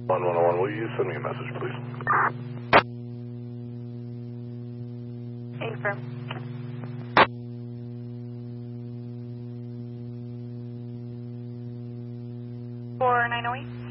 101, will you send me a message, please? Affirm. 4908.